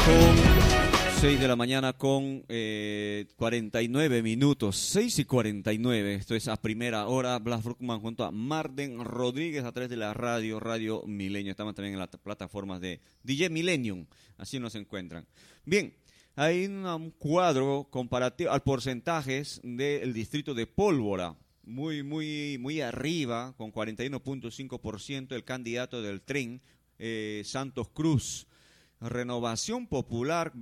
6 de la mañana con 49 minutos, 6:49. Esto es a primera hora. Blas Brookman junto a Marden Rodríguez a través de la Radio Milenio. Estamos también en las plataformas de DJ Millennium. Así nos encuentran. Bien, hay un cuadro comparativo al porcentajes del distrito de Pólvora. Muy arriba, con 41.5%, el candidato del tren, Santos Cruz. Renovación Popular,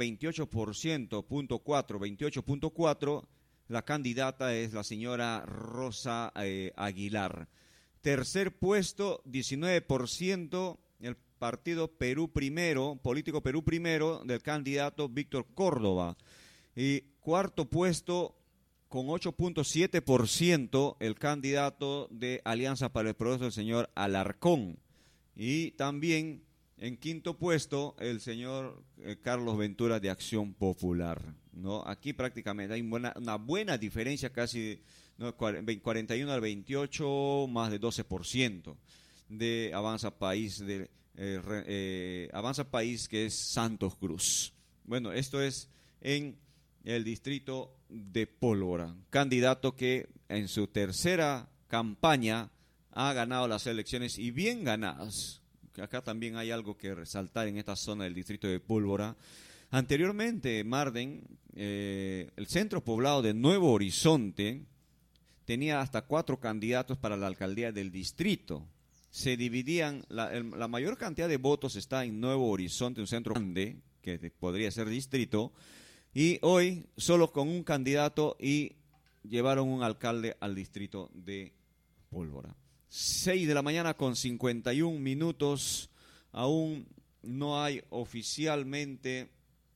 28.4, la candidata es la señora Rosa Aguilar. Tercer puesto, 19%, el partido Perú Primero, político Perú Primero, del candidato Víctor Córdoba. Y cuarto puesto, con 8.7%, el candidato de Alianza para el Progreso, el señor Alarcón. Y también en quinto puesto, el señor Carlos Ventura de Acción Popular, ¿no? Aquí prácticamente hay una buena diferencia, casi, ¿no? 41 al 28, más de 12% de Avanza País, Avanza País, que es Santos Cruz. Bueno, esto es en el distrito de Pólvora. Candidato que en su tercera campaña ha ganado las elecciones y bien ganadas. Acá también hay algo que resaltar en esta zona del distrito de Pólvora. Anteriormente, Marden, el centro poblado de Nuevo Horizonte, tenía hasta 4 candidatos para la alcaldía del distrito. Se dividían, la mayor cantidad de votos está en Nuevo Horizonte, un centro grande, que podría ser distrito, y hoy solo con un candidato y llevaron un alcalde al distrito de Pólvora. 6 de la mañana con 51 minutos, aún no hay oficialmente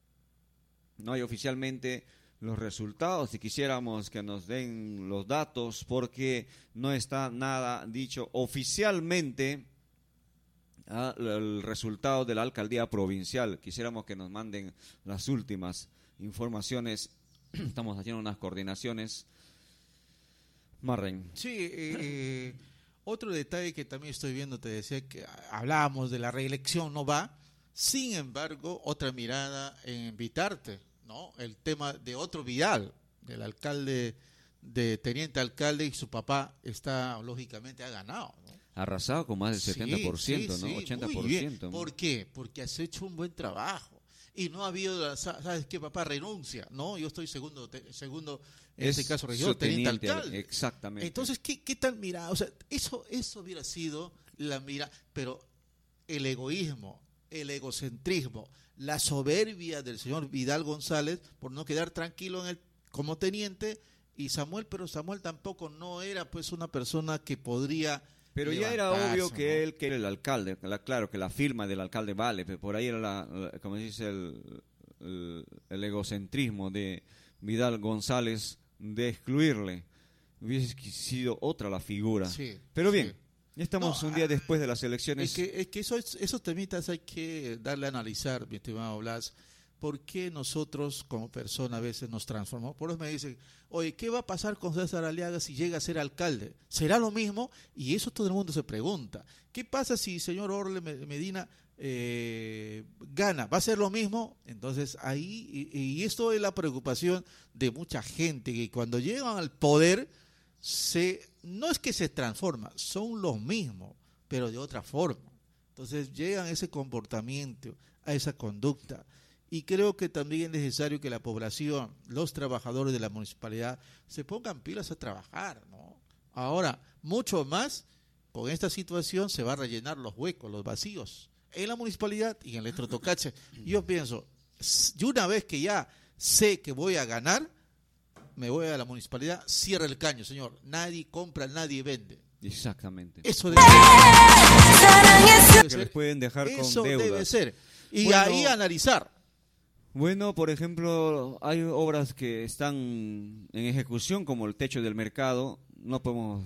los resultados. Si quisiéramos que nos den los datos, porque no está nada dicho oficialmente el resultado de la alcaldía provincial. Quisiéramos que nos manden las últimas informaciones. Estamos haciendo unas coordinaciones. Marren. Sí, otro detalle que también estoy viendo, te decía que hablábamos de la reelección, no va. Sin embargo, otra mirada en Vitarte, ¿no? El tema de otro Vidal, del alcalde, de teniente alcalde, y su papá lógicamente ha ganado, ¿no? Arrasado con más del 70%, sí, ¿no? Sí, 80%. Muy bien. ¿Por qué? Porque has hecho un buen trabajo. Y no ha habido, ¿sabes qué, papá? Renuncia, ¿no? Yo estoy segundo en este caso, regidor, teniente alcalde. Exactamente. Entonces, ¿qué tal mirada? O sea, eso hubiera sido la mirada, pero el egoísmo, el egocentrismo, la soberbia del señor Vidal González por no quedar tranquilo como teniente, y Samuel tampoco no era pues una persona que podría... Pero ya era obvio que, ¿no?, él, que era el alcalde, claro que la firma del alcalde vale, pero por ahí era como dice el egocentrismo de Vidal González de excluirle. Hubiese sido otra la figura. Sí, pero bien, sí. Ya estamos un día después de las elecciones. Es que esos temitas hay que darle a analizar, mi estimado Blas. ¿Por qué nosotros como personas a veces nos transformamos? Por eso me dicen, oye, ¿qué va a pasar con César Aliaga si llega a ser alcalde? ¿Será lo mismo? Y eso todo el mundo se pregunta. ¿Qué pasa si el señor Orle Medina gana? ¿Va a ser lo mismo? Entonces ahí, y esto es la preocupación de mucha gente, que cuando llegan al poder, no es que se transforma, son los mismos, pero de otra forma. Entonces llegan a ese comportamiento, a esa conducta. Y creo que también es necesario que la población, los trabajadores de la municipalidad, se pongan pilas a trabajar, ¿no? Ahora, mucho más, con esta situación se va a rellenar los huecos, los vacíos, en la municipalidad y en el Electrotocache. Yo pienso, y una vez que ya sé que voy a ganar, me voy a la municipalidad, cierra el caño, señor. Nadie compra, nadie vende. Exactamente. Eso debe ser. Que les pueden dejar con deudas. Eso debe ser. Y bueno, ahí analizar. Bueno, por ejemplo, hay obras que están en ejecución, como el techo del mercado. No podemos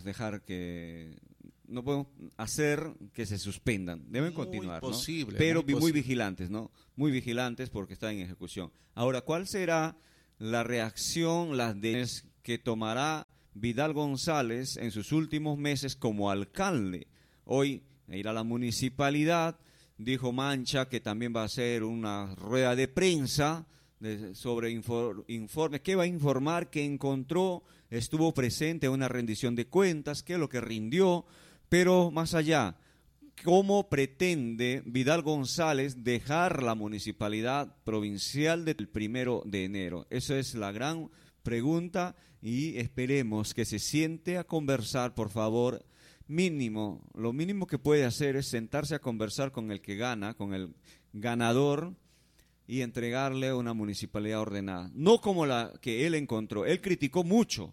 hacer que se suspendan. Deben continuar, posible, ¿no? Pero muy vigilantes, ¿no? Muy vigilantes porque están en ejecución. Ahora, ¿cuál será la reacción, las decisiones que tomará Vidal González en sus últimos meses como alcalde? Hoy ir a la municipalidad, Dijo Mancha que también va a hacer una rueda de prensa sobre informes. ¿Qué va a informar? Que encontró, estuvo presente en una rendición de cuentas, qué es lo que rindió, pero más allá, ¿cómo pretende Vidal González dejar la municipalidad provincial del 1 de enero? Esa es la gran pregunta y esperemos que se siente a conversar, por favor. Lo mínimo que puede hacer es sentarse a conversar con el que gana, con el ganador, y entregarle una municipalidad ordenada. No como la que él encontró. Él criticó mucho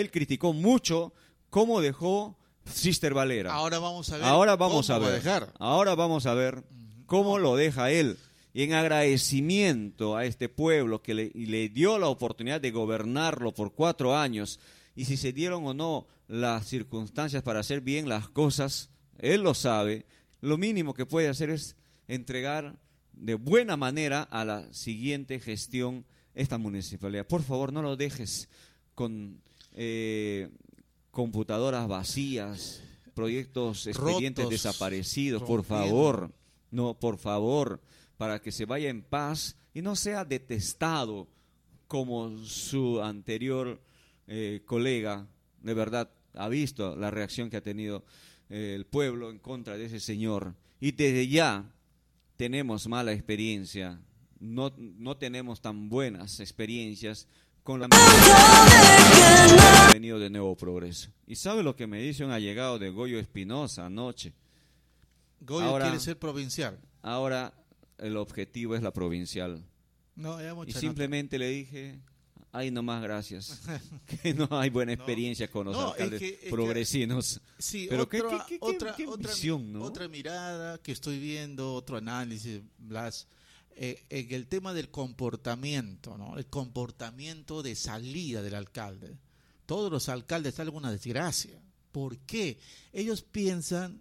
cómo dejó Sister Valera. Ahora vamos a ver Ahora vamos a ver cómo lo deja él. Y en agradecimiento a este pueblo que le dio la oportunidad de gobernarlo por 4 años, y si se dieron o no las circunstancias para hacer bien las cosas, él lo sabe. Lo mínimo que puede hacer es entregar de buena manera a la siguiente gestión esta municipalidad. Por favor, no lo dejes con computadoras vacías, proyectos, expedientes rotos, desaparecidos, por favor. No, por favor, para que se vaya en paz y no sea detestado como su anterior colega. De verdad, ha visto la reacción que ha tenido el pueblo en contra de ese señor. Y desde ya tenemos mala experiencia, no tenemos tan buenas experiencias con la venido de Nuevo Progreso. ¿Y sabe lo que me dice un allegado de Goyo Espinosa anoche? Goyo quiere ser provincial. Ahora el objetivo es la provincial. No, y simplemente le dije, ay, no más gracias, que no hay buena experiencia con los alcaldes progresinos. Sí, pero qué visión, ¿no? Otra mirada que estoy viendo, otro análisis, Blas, en el tema del comportamiento, ¿no? El comportamiento de salida del alcalde. Todos los alcaldes están en una desgracia. ¿Por qué? Ellos piensan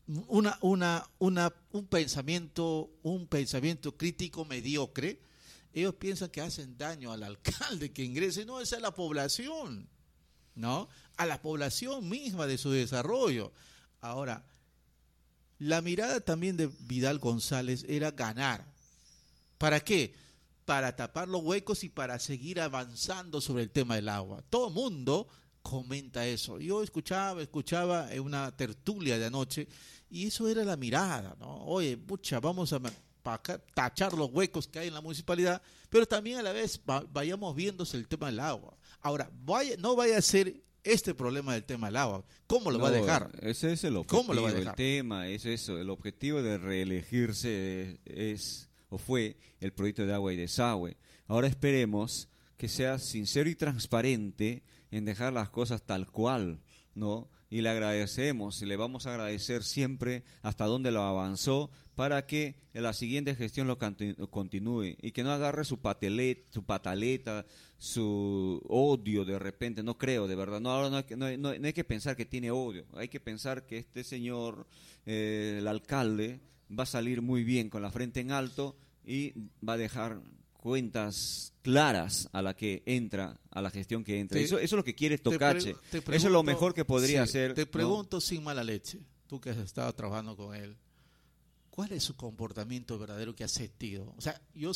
un pensamiento crítico mediocre. Ellos piensan que hacen daño al alcalde que ingrese. No, esa es la población, ¿no? A la población misma de su desarrollo. Ahora, la mirada también de Vidal González era ganar. ¿Para qué? Para tapar los huecos y para seguir avanzando sobre el tema del agua. Todo el mundo comenta eso. Yo escuchaba en una tertulia de anoche y eso era la mirada, ¿no? Oye, pucha, vamos a tachar los huecos que hay en la municipalidad, pero también a la vez vayamos viéndose el tema del agua. Ahora, no vaya a ser este problema del tema del agua. ¿Cómo lo va a dejar? Ese es el objetivo. ¿Cómo lo va a dejar? El tema es eso. El objetivo de reelegirse fue el proyecto de agua y desagüe. Ahora esperemos que sea sincero y transparente en dejar las cosas tal cual, ¿no? Y le agradecemos y le vamos a agradecer siempre hasta donde lo avanzó para que en la siguiente gestión lo continúe y que no agarre su pataleta, su odio de repente. No creo, de verdad. No hay que pensar que tiene odio. Hay que pensar que este señor, el alcalde, va a salir muy bien con la frente en alto y va a dejar cuentas claras a la que entra, a la gestión que entra. Eso es lo que quiere Tocache. Eso es lo mejor que podría hacer. Te pregunto sin mala leche, tú que has estado trabajando con él, ¿cuál es su comportamiento verdadero que ha sentido? O sea, yo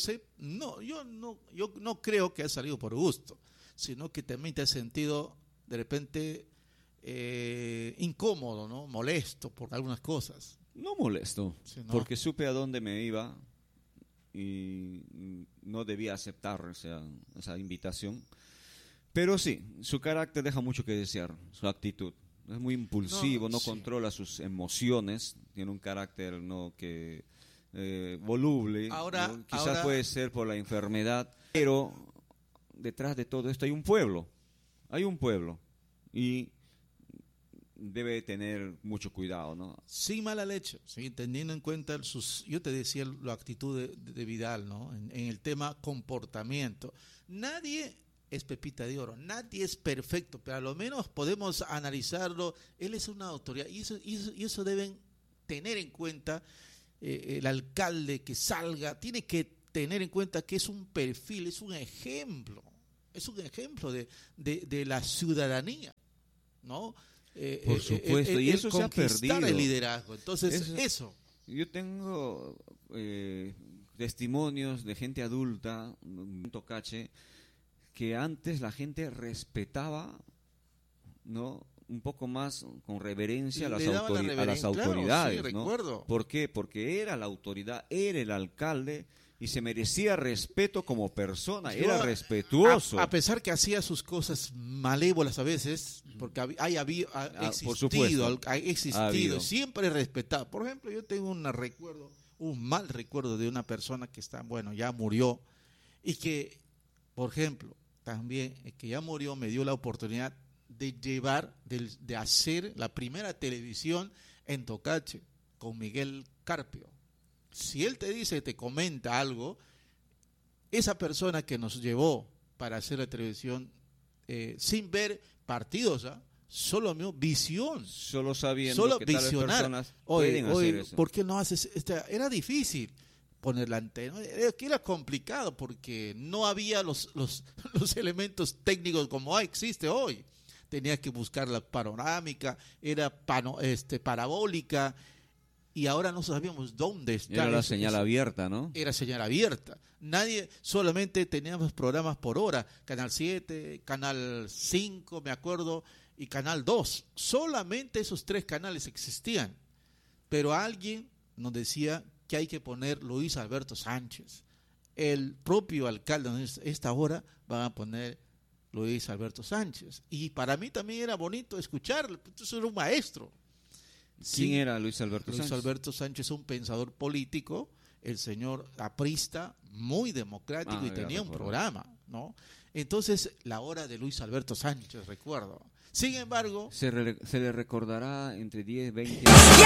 no creo que ha salido por gusto, sino que también te has sentido de repente incómodo, ¿no? Molesto por algunas cosas. No molesto, sí, ¿no? Porque supe a dónde me iba y no debía aceptar esa invitación. Pero sí, su carácter deja mucho que desear, su actitud. Es muy impulsivo, no controla sus emociones, tiene un carácter voluble. Quizás puede ser por la enfermedad, pero detrás de todo esto hay un pueblo y debe tener mucho cuidado, ¿no? Sin mala leche, ¿sí? Teniendo en cuenta yo te decía la actitud de Vidal, ¿no? En el tema comportamiento. Nadie es pepita de oro, nadie es perfecto, pero a lo menos podemos analizarlo. Él es una autoridad y eso deben tener en cuenta. El alcalde que salga tiene que tener en cuenta que es un perfil, es un ejemplo de la ciudadanía, ¿no? Por supuesto, y eso se ha perdido. El liderazgo. Entonces, eso. Yo tengo testimonios de gente adulta, en Tocache, que antes la gente respetaba, ¿no?, un poco más con reverencia a las, a las autoridades, claro, sí, ¿no? recuerdo. ¿Por qué? Porque era la autoridad, era el alcalde y se merecía respeto como persona, era respetuoso. A pesar que hacía sus cosas malévolas a veces, porque ha existido, siempre respetado. Por ejemplo, yo tengo un mal recuerdo de una persona que ya murió, y que, por ejemplo, también que ya murió, me dio la oportunidad de hacer la primera televisión en Tocache con Miguel Carpio. Si él te comenta algo, esa persona que nos llevó para hacer la televisión, sin ver partidos, solo visión, solo sabiendo que tales personas pueden hacer eso. ¿Por qué no haces? Era difícil poner la antena, era complicado porque no había los elementos técnicos como existe hoy. Tenías que buscar la panorámica, era parabólica, y ahora no sabíamos dónde está. Era la señal abierta, ¿no? Era señal abierta. Solamente teníamos programas por hora, Canal 7, Canal 5, me acuerdo, y Canal 2. Solamente esos 3 canales existían. Pero alguien nos decía que hay que poner Luis Alberto Sánchez. El propio alcalde, a esta hora van a poner Luis Alberto Sánchez. Y para mí también era bonito escucharlo. Entonces era un maestro. ¿Quién era Luis Alberto Sánchez? Luis Alberto Sánchez, un pensador político, el señor aprista, muy democrático, y tenía un programa, ¿no? Entonces, la hora de Luis Alberto Sánchez, recuerdo. Sin embargo, se le recordará entre 10, 20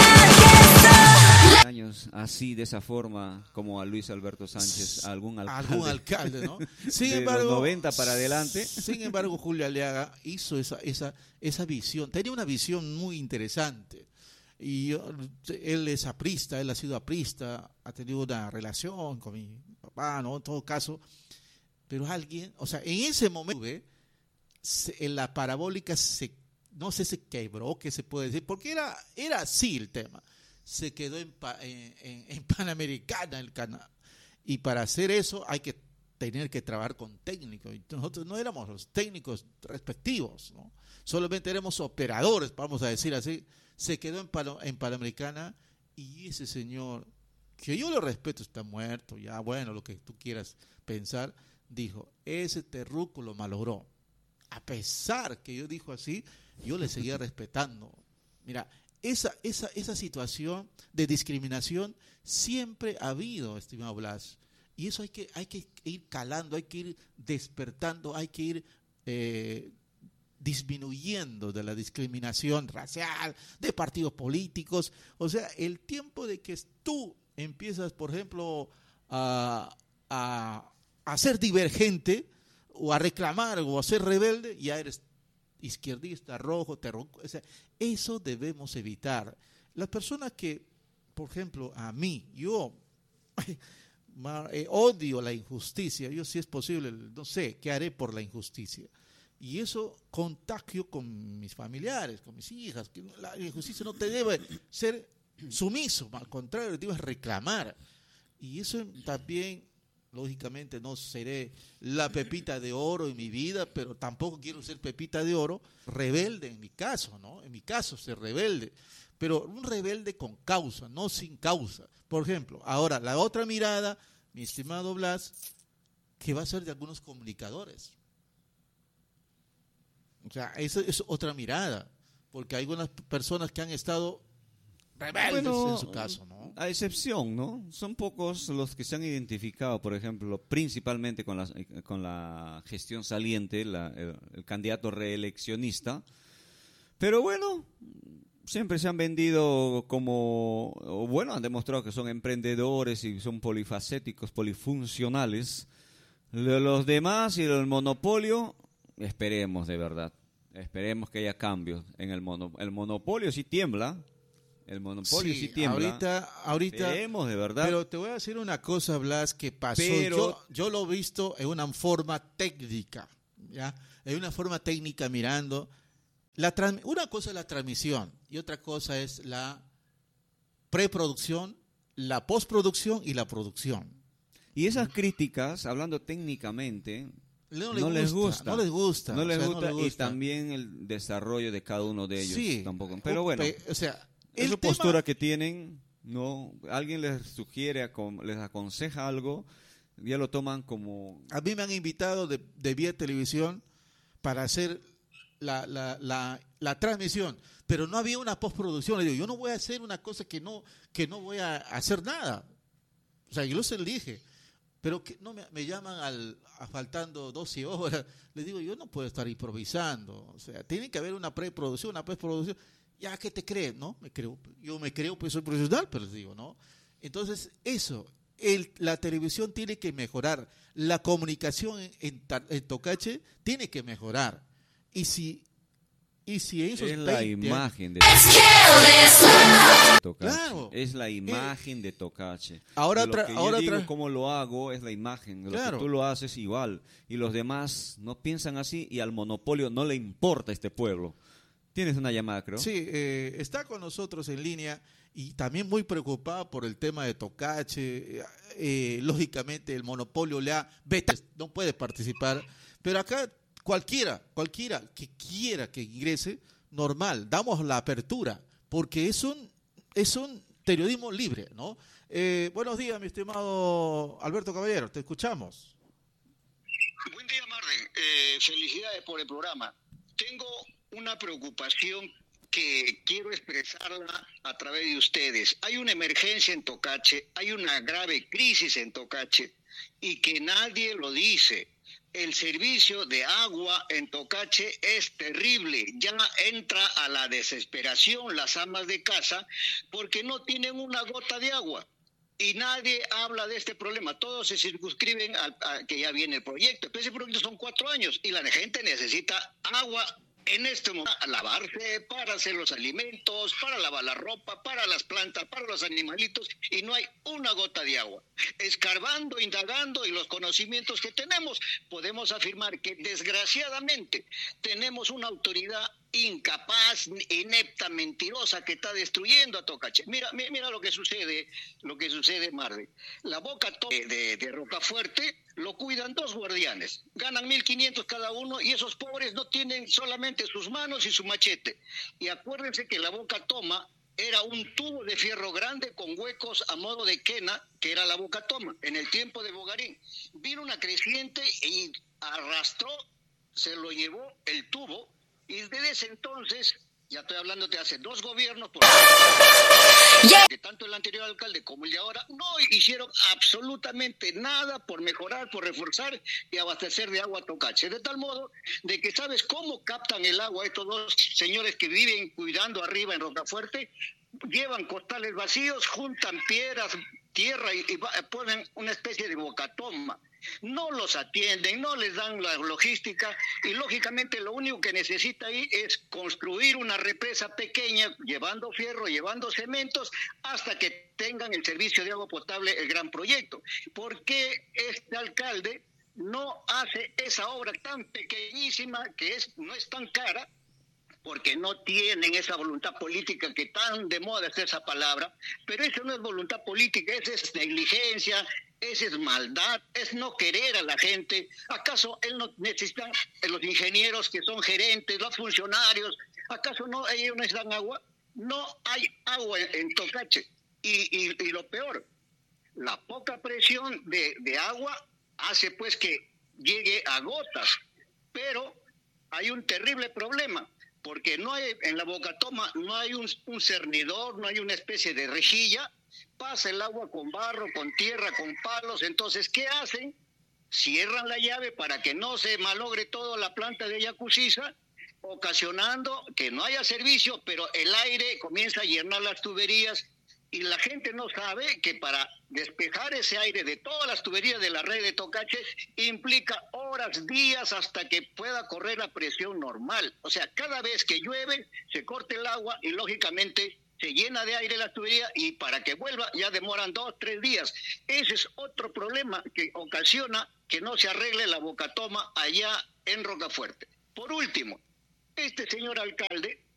años así, de esa forma, como a Luis Alberto Sánchez, algún alcalde, ¿no? Sin de embargo, los 90 para adelante. Sin embargo, Julio Aliaga hizo esa visión, tenía una visión muy interesante. Y él es aprista, él ha sido aprista, ha tenido una relación con mi papá, ¿no? En todo caso, pero alguien, en ese momento, en la parabólica no sé, se quebró, ¿qué se puede decir? Porque era así el tema. Se quedó en Panamericana el canal. Y para hacer eso hay que tener que trabajar con técnicos. Y nosotros no éramos los técnicos respectivos, ¿no? Solamente éramos operadores, vamos a decir así. Se quedó en Panamericana, y ese señor, que yo lo respeto, está muerto, ya bueno, lo que tú quieras pensar, dijo, ese terruco lo malogró. A pesar que yo dijo así, yo le seguía respetando. Mira, esa situación de discriminación siempre ha habido, estimado Blas, y eso hay que ir calando, hay que ir despertando, hay que ir disminuyendo de la discriminación racial, de partidos políticos. O sea, el tiempo de que tú empiezas, por ejemplo, a ser divergente, o a reclamar, o a ser rebelde, ya eres izquierdista, rojo, o sea, eso debemos evitar. Las personas que, por ejemplo, yo odio la injusticia, yo si es posible, no sé, ¿qué haré por la injusticia? Y eso contagio con mis familiares, con mis hijas, que la injusticia no te debe ser sumiso, al contrario, debes reclamar. Y eso también, lógicamente, no seré la pepita de oro en mi vida, pero tampoco quiero ser pepita de oro rebelde en mi caso, ¿no? En mi caso, ser rebelde, pero un rebelde con causa, no sin causa. Por ejemplo, ahora, la otra mirada, mi estimado Blas, que va a ser de algunos comunicadores. O sea, esa es otra mirada, porque hay algunas personas que han estado rebeldes en su caso, ¿no? A excepción, ¿no? Son pocos los que se han identificado, por ejemplo, principalmente con la gestión saliente, el candidato reeleccionista. Pero bueno, siempre se han vendido han demostrado que son emprendedores y son polifacéticos, polifuncionales. Los demás y el monopolio, esperemos de verdad. Esperemos que haya cambios en el monopolio. Sí tiembla. El monopolio sí tiembla. Ahorita. Esperemos de verdad. Pero te voy a decir una cosa, Blas, que pasó. Yo lo he visto en una forma técnica, ¿ya? En una forma técnica mirando. Una cosa es la transmisión y otra cosa es la preproducción la postproducción y la producción. Y esas críticas, hablando técnicamente, no les gusta. Y también el desarrollo de cada uno de ellos tampoco. Pero bueno, esa postura que tienen, no, alguien les sugiere, les aconseja algo, ya lo toman como... A mí me han invitado de vía televisión para hacer la transmisión, pero no había una postproducción. Le digo, yo no voy a hacer una cosa que no voy a hacer nada. O sea, yo se lo dije, pero que no me llaman a faltando 12 horas. Les digo, yo no puedo estar improvisando. O sea, tiene que haber una preproducción, una postproducción. Ya, ¿qué te crees? ¿No? Yo me creo, pues soy profesional, pero les digo, ¿no? Entonces, la televisión tiene que mejorar. La comunicación en Tocache tiene que mejorar. Y si esos es la imagen de Tocache. Claro, es la imagen de Tocache. Ahora cómo lo hago es la imagen. Lo que tú lo haces igual. Y los demás no piensan así y al monopolio no le importa este pueblo. Tienes una llamada, creo. Sí, está con nosotros en línea y también muy preocupada por el tema de Tocache. Lógicamente el monopolio no puede participar, pero acá cualquiera que quiera que ingrese, normal, damos la apertura, porque es un periodismo libre, ¿no? Buenos días, mi estimado Alberto Caballero, te escuchamos. Buen día, Marden. Felicidades por el programa. Tengo una preocupación que quiero expresarla a través de ustedes. Hay una emergencia en Tocache, hay una grave crisis en Tocache y que nadie lo dice. El servicio de agua en Tocache es terrible. Ya entra a la desesperación las amas de casa porque no tienen una gota de agua. Y nadie habla de este problema. Todos se circunscriben a que ya viene el proyecto. Pero ese proyecto son 4 años y la gente necesita agua en este momento, a lavarse, para hacer los alimentos, para lavar la ropa, para las plantas, para los animalitos, y no hay una gota de agua. Escarbando, indagando y los conocimientos que tenemos, podemos afirmar que desgraciadamente tenemos una autoridad incapaz, inepta, mentirosa, que está destruyendo a Tocache. Mira lo que sucede, Marde. La boca de Rocafuerte lo cuidan 2 guardianes, ganan 1.500 cada uno y esos pobres no tienen solamente sus manos y su machete. Y acuérdense que la boca toma era un tubo de fierro grande con huecos a modo de quena, que era la boca toma. En el tiempo de Bogarín vino una creciente y arrastró, se lo llevó el tubo. Y desde ese entonces, ya estoy hablándote hace 2 gobiernos, que tanto el anterior alcalde como el de ahora no hicieron absolutamente nada por mejorar, por reforzar y abastecer de agua a Tocache. De tal modo de que sabes cómo captan el agua estos 2 señores que viven cuidando arriba en Rocafuerte. Llevan costales vacíos, juntan piedras, tierra y ponen una especie de bocatoma. No los atienden, no les dan la logística y lógicamente lo único que necesita ahí es construir una represa pequeña, llevando fierro, llevando cementos, hasta que tengan el servicio de agua potable, el gran proyecto. ¿Por qué este alcalde no hace esa obra tan pequeñísima, no es tan cara? Porque no tienen esa voluntad política que tan de moda es esa palabra, pero eso no es voluntad política, esa es negligencia, esa es maldad, es no querer a la gente. ¿Acaso él no necesita los ingenieros que son gerentes, los funcionarios? ¿Acaso no ellos necesitan agua? No hay agua en Tocache. Y lo peor, la poca presión de agua hace pues que llegue a gotas, pero hay un terrible problema. Porque no hay, en la bocatoma no hay un cernidor, no hay una especie de rejilla, pasa el agua con barro, con tierra, con palos. Entonces, ¿qué hacen? Cierran la llave para que no se malogre toda la planta de Yacusiza, ocasionando que no haya servicio, pero el aire comienza a llenar las tuberías y la gente no sabe que para despejar ese aire de todas las tuberías de la red de Tocache implica horas, días, hasta que pueda correr la presión normal. O sea, cada vez que llueve se corta el agua y lógicamente se llena de aire la tubería y para que vuelva ya demoran 2, 3 días. Ese es otro problema que ocasiona que no se arregle la bocatoma allá en Rocafuerte. Por último, este señor alcalde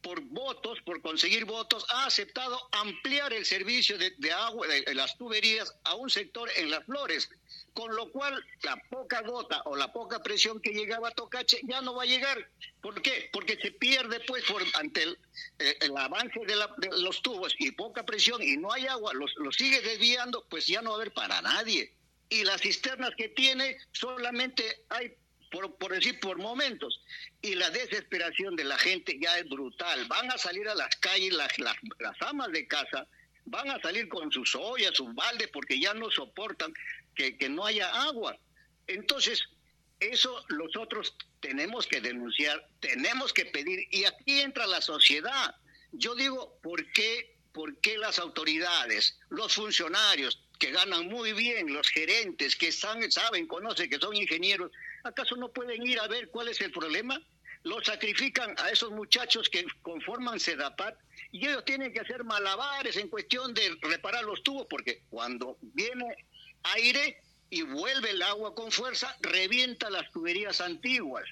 por votos, por conseguir votos, ha aceptado ampliar el servicio de agua de las tuberías a un sector en Las Flores, con lo cual la poca gota o la poca presión que llegaba a Tocache ya no va a llegar. ¿Por qué? Porque se pierde pues ante el avance de los tubos y poca presión y no hay agua, los sigue desviando, pues ya no va a haber para nadie. Y las cisternas que tiene solamente hay por decir, por momentos. Y la desesperación de la gente ya es brutal. Van a salir a las calles, las amas de casa, van a salir con sus ollas, sus baldes, porque ya no soportan que no haya agua. Entonces, eso nosotros tenemos que denunciar, tenemos que pedir, y aquí entra la sociedad. Yo digo, ¿por qué las autoridades, los funcionarios que ganan muy bien, los gerentes que saben, conocen, que son ingenieros, acaso no pueden ir a ver cuál es el problema? Los sacrifican a esos muchachos que conforman Sedapat y ellos tienen que hacer malabares en cuestión de reparar los tubos, porque cuando viene aire y vuelve el agua con fuerza, revienta las tuberías antiguas.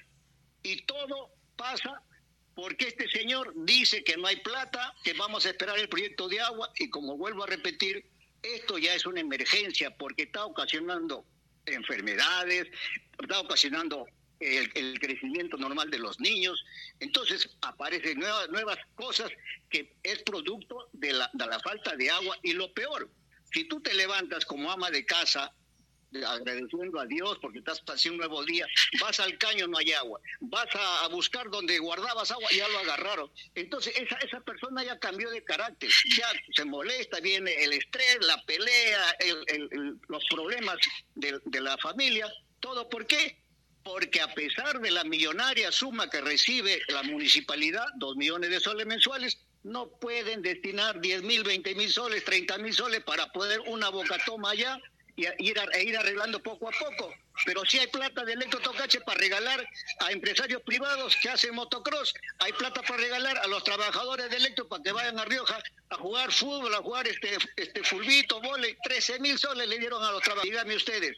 Y todo pasa porque este señor dice que no hay plata, que vamos a esperar el proyecto de agua, y como vuelvo a repetir, esto ya es una emergencia porque está ocasionando enfermedades, está ocasionando el crecimiento normal de los niños. Entonces aparecen nuevas cosas que es producto de la falta de agua. Y lo peor, si tú te levantas como ama de casa agradeciendo a Dios porque estás haciendo un nuevo día, vas al caño, no hay agua, vas a buscar donde guardabas agua, ya lo agarraron. Entonces esa persona ya cambió de carácter, ya se molesta, viene el estrés, la pelea, los problemas de la familia. ¿Todo por qué? Porque a pesar de la millonaria suma que recibe la municipalidad, 2 millones de soles mensuales, no pueden destinar 10.000, 20.000 soles, 30.000 soles para poder una bocatoma allá y ir arreglando poco a poco. Pero sí hay plata de Electro Tocache para regalar a empresarios privados que hacen motocross, hay plata para regalar a los trabajadores de Electro para que vayan a Rioja a jugar fútbol, a jugar fulbito, vóley. 13.000 soles le dieron a los trabajadores. Díganme ustedes,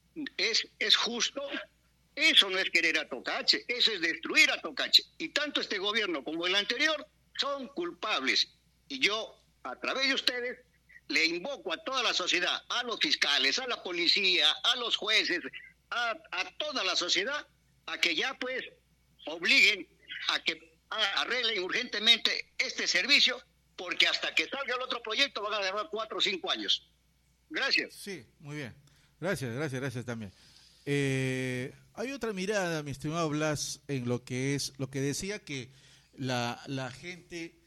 ¿es justo? Eso no es querer a Tocache, eso es destruir a Tocache. Y tanto este gobierno como el anterior son culpables. Y yo, a través de ustedes, le invoco a toda la sociedad, a los fiscales, a la policía, a los jueces, a toda la sociedad, a que ya pues obliguen a que arreglen urgentemente este servicio, porque hasta que salga el otro proyecto van a demorar 4 o 5 años. Gracias. Sí, muy bien. Gracias también. Hay otra mirada, mi estimado Blas, en lo que decía que la gente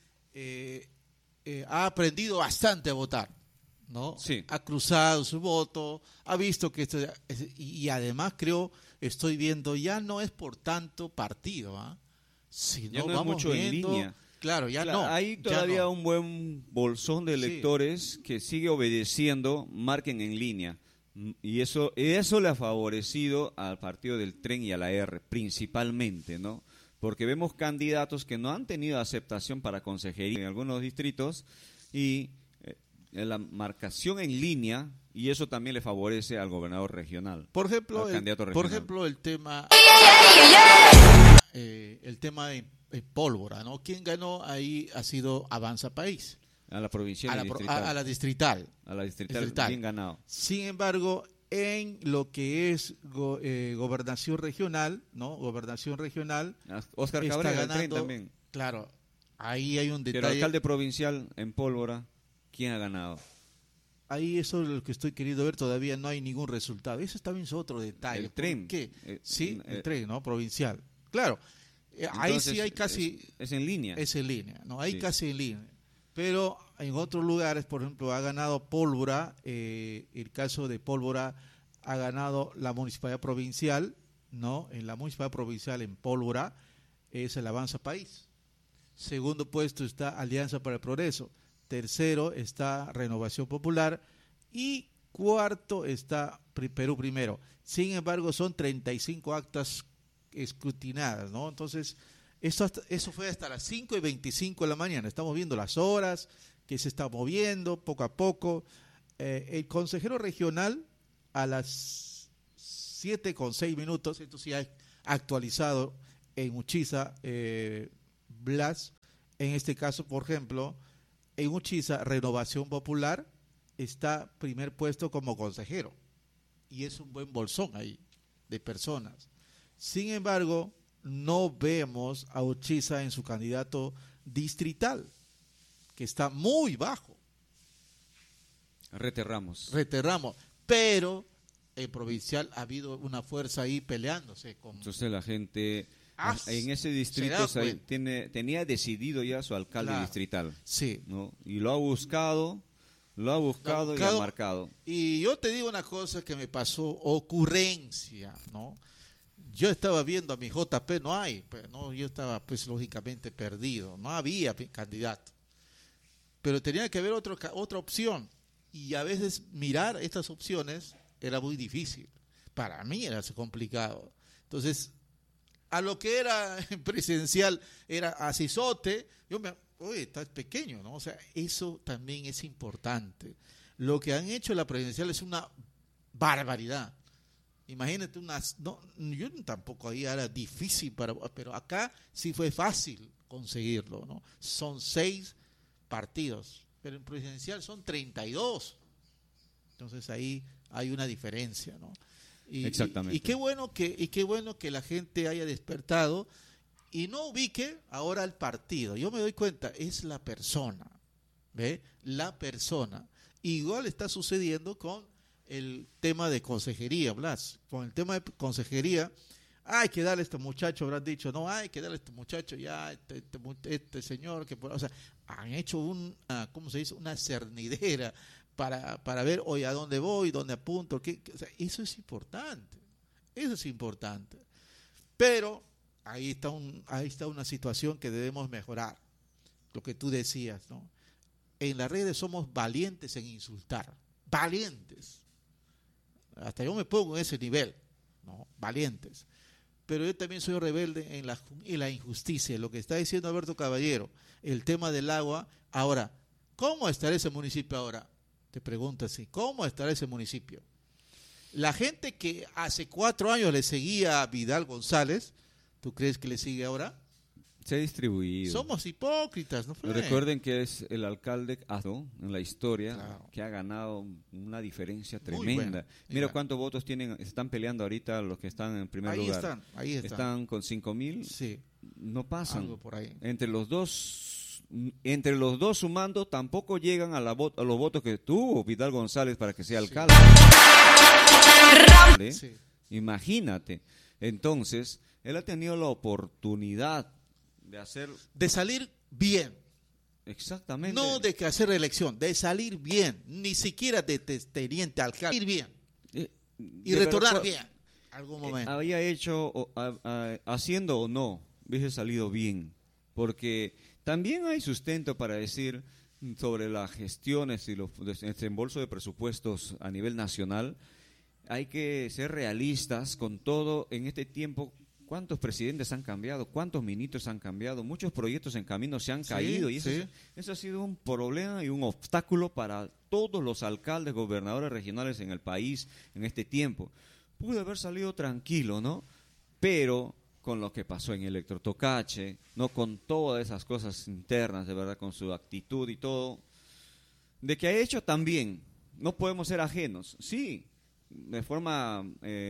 ha aprendido bastante a votar, ¿no? Sí. Ha cruzado su voto, ha visto que esto, y además estoy viendo, ya no es por tanto partido, ¿ah? Sino Ya no es vamos mucho en viendo, línea. Claro, ya Claro, no. hay ya todavía no. un buen bolsón de electores que sigue obedeciendo, marquen en línea. Y eso le ha favorecido al partido del Tren y a la R, principalmente, ¿no? Porque vemos candidatos que no han tenido aceptación para consejería en algunos distritos y la marcación en línea, y eso también le favorece al gobernador regional. Por ejemplo, al candidato regional. el tema de Pólvora, ¿no? ¿Quién ganó ahí? Ha sido Avanza País. A la provincial y a la distrital. A la distrital, bien ganado. Sin embargo, en lo que es gobernación regional, ¿no? Gobernación regional. Oscar está Cabrera ganando, del Tren también. Claro, ahí hay un detalle. Pero alcalde provincial en Pólvora, ¿quién ha ganado? Ahí eso es lo que estoy queriendo ver, todavía no hay ningún resultado. Eso también es otro detalle. El Tren. ¿Por qué? Sí, el Tren, ¿no? Provincial. Claro, ahí sí hay casi... Es en línea. Es en línea, ¿no? Hay Sí. casi en línea. Pero en otros lugares, por ejemplo, ha ganado Pólvora, el caso de Pólvora ha ganado la municipalidad provincial, ¿no? En la municipalidad provincial en Pólvora es el Avanza País. Segundo puesto está Alianza para el Progreso. Tercero está Renovación Popular. Y cuarto está Perú Primero. Sin embargo, son 35 actas escrutinadas, ¿no? Entonces, eso fue hasta las 5:25 de la mañana. Estamos viendo las horas que se está moviendo poco a poco. El consejero regional a las 7:06, esto sí ha actualizado en Uchiza, Blas, En este caso, por ejemplo, en Uchiza, Renovación Popular está primer puesto como consejero. Y es un buen bolsón ahí de personas. Sin embargo, no vemos a Uchiza en su candidato distrital, que está muy bajo. Reterramos. Pero en provincial ha habido una fuerza ahí peleándose. Entonces la gente en ese distrito tenía decidido ya su alcalde distrital. Sí. ¿No? Y lo ha buscado y ha marcado. Y yo te digo una cosa que me pasó, ocurrencia, ¿no? Yo estaba viendo a mi JP, no hay, pues, no, yo estaba pues lógicamente perdido, no había candidato. Pero tenía que haber otra opción. Y a veces mirar estas opciones era muy difícil. Para mí era complicado. Entonces, a lo que era presidencial, era asisote, oye, está pequeño, ¿no? O sea, eso también es importante. Lo que han hecho en la presidencial es una barbaridad. Imagínate yo tampoco ahí era difícil, pero acá sí fue fácil conseguirlo, ¿no? Son 6 partidos, pero en presidencial son 32. Entonces ahí hay una diferencia, ¿no? Exactamente. Y qué bueno que la gente haya despertado y no ubique ahora al partido. Yo me doy cuenta, es la persona, ¿ve? La persona. Igual está sucediendo con el tema de consejería, Blas. Con el tema de consejería, hay que darle a este muchacho, habrán dicho, no, hay que darle a este muchacho ya, este señor, o sea, han hecho una cernidera para ver hoy a dónde voy, dónde apunto, o sea, eso es importante. Pero ahí está una situación que debemos mejorar, lo que tú decías, ¿no? En las redes somos valientes en insultar, valientes. Hasta yo me pongo en ese nivel, ¿no? Valientes. Pero yo también soy rebelde en la injusticia, lo que está diciendo Alberto Caballero, el tema del agua. Ahora, ¿cómo estará ese municipio ahora? Te pregunto así, ¿cómo estará ese municipio? La gente que hace 4 años le seguía a Vidal González, ¿tú crees que le sigue ahora? Se ha distribuido. Somos hipócritas, ¿no? Recuerden que es el alcalde en la historia, claro, que ha ganado una diferencia tremenda. Mira cuántos votos están peleando ahorita los que están en primer lugar. Ahí están. Están con 5,000. Sí. No pasan. Algo por ahí. Entre los dos sumando tampoco llegan a los votos que tuvo Vidal González para que sea alcalde. Sí. Imagínate. Entonces, él ha tenido la oportunidad de salir bien. Exactamente. No de que hacer reelección, de salir bien, ni siquiera de teniente alcalde, salir bien y retornar bien algún momento. Había hecho, haciendo o no, hubiese salido bien, porque también hay sustento para decir sobre las gestiones y los desembolsos de presupuestos a nivel nacional. Hay que ser realistas con todo en este tiempo. ¿Cuántos presidentes han cambiado? ¿Cuántos ministros han cambiado? Muchos proyectos en camino se han caído y eso ha sido un problema y un obstáculo para todos los alcaldes, gobernadores regionales en el país en este tiempo. Pudo haber salido tranquilo, ¿no? Pero con lo que pasó en Electrotocache, ¿no? Con todas esas cosas internas, de verdad, con su actitud y todo, de que ha hecho también, no podemos ser ajenos, sí, de forma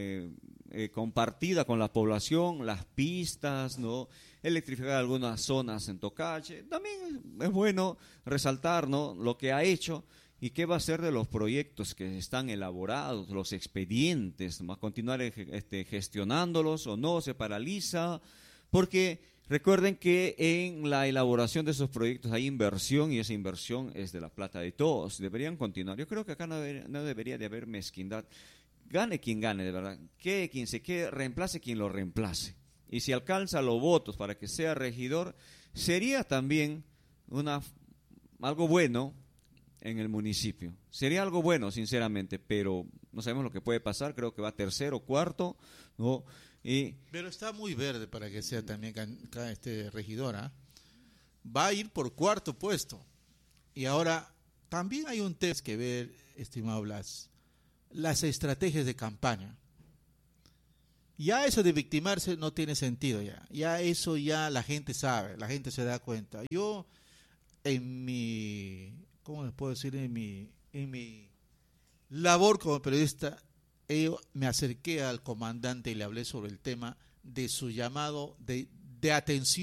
compartida con la población, las pistas, ¿no? Electrificar algunas zonas en Tocache. También es bueno resaltar, ¿no? Lo que ha hecho y qué va a ser de los proyectos que están elaborados, los expedientes, ¿no? ¿Va a continuar gestionándolos o no? ¿Se paraliza? Porque recuerden que en la elaboración de esos proyectos hay inversión y esa inversión es de la plata de todos. Deberían continuar. Yo creo que acá no debería de haber mezquindad. Gane quien gane, de verdad. Quede quien se quede, reemplace quien lo reemplace. Y si alcanza los votos para que sea regidor, sería también algo bueno en el municipio. Sería algo bueno, sinceramente, pero no sabemos lo que puede pasar. Creo que va tercero, cuarto, ¿no? Pero está muy verde para que sea también regidora. Va a ir por 4º puesto. Y ahora, también hay un tema que ver, estimado Blas, las estrategias de campaña. Ya eso de victimarse no tiene sentido ya. Ya eso ya la gente sabe, la gente se da cuenta. Yo en mi, ¿cómo les puedo decir? En mi labor como periodista, yo me acerqué al comandante y le hablé sobre el tema de su llamado de atención